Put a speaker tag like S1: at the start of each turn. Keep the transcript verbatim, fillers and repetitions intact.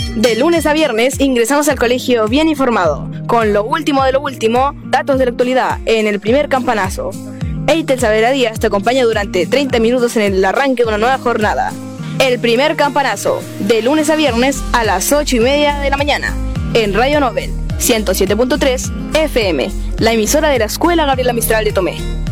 S1: De lunes a viernes ingresamos al colegio bien informado, con lo último de lo último, datos de la actualidad en el primer campanazo. Eitel Saavedra Díaz te acompaña durante treinta minutos en el arranque de una nueva jornada. El primer campanazo, de lunes a viernes a las ocho y media de la mañana, en Radio Nobel, ciento siete punto tres F M, la emisora de la Escuela Gabriela Mistral de Tomé.